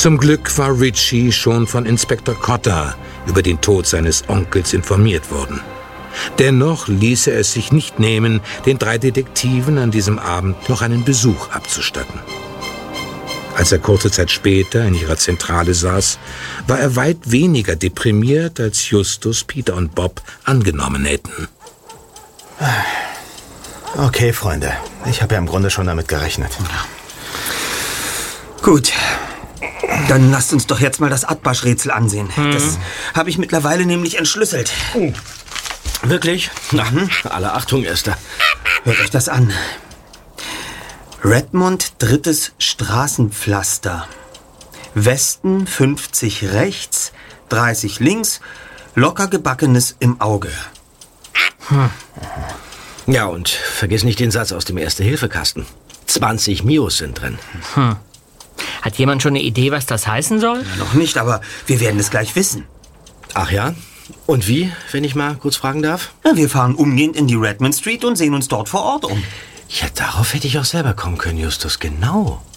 Zum Glück war Ritchie schon von Inspektor Cotter über den Tod seines Onkels informiert worden. Dennoch ließ er es sich nicht nehmen, den 3 Detektiven an diesem Abend noch einen Besuch abzustatten. Als er kurze Zeit später in ihrer Zentrale saß, war er weit weniger deprimiert, als Justus, Peter und Bob angenommen hätten. Okay, Freunde. Ich habe ja im Grunde schon damit gerechnet. Gut. Dann lasst uns doch jetzt mal das Atbasch-Rätsel ansehen. Das habe ich mittlerweile nämlich entschlüsselt. Wirklich? Na, alle Achtung, Esther. Hört euch das an. Redmond 3. Straßenpflaster. Westen 50 rechts, 30 links, locker gebackenes im Auge. Ja, und vergiss nicht den Satz aus dem Erste-Hilfe-Kasten. 20 Mios sind drin. Hat jemand schon eine Idee, was das heißen soll? Noch nicht, aber wir werden es gleich wissen. Ach ja? Und wie, wenn ich mal kurz fragen darf? Ja, wir fahren umgehend in die Redmond Street und sehen uns dort vor Ort um. Ja, darauf hätte ich auch selber kommen können, Justus, genau.